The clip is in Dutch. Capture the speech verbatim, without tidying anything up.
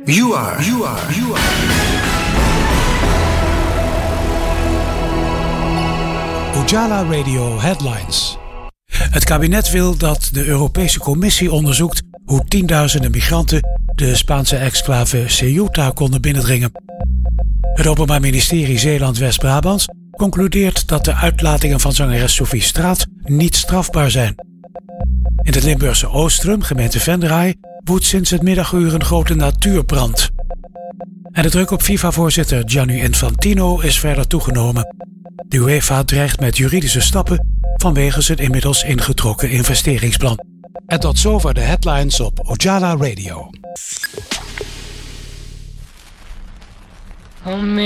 You are, you are, you are. Ujala Radio Headlines. Het kabinet wil dat de Europese Commissie onderzoekt hoe tienduizenden migranten de Spaanse exclave Ceuta konden binnendringen. Het Openbaar Ministerie Zeeland-West-Brabant concludeert dat de uitlatingen van zangeres Sophie Straat niet strafbaar zijn. In het Limburgse Oostrum, gemeente Venray, woedt sinds het middaguur een grote natuurbrand. En de druk op FIFA-voorzitter Gianni Infantino is verder toegenomen. De UEFA dreigt met juridische stappen vanwege zijn inmiddels ingetrokken investeringsplan. En tot zover de headlines op Ujala Radio.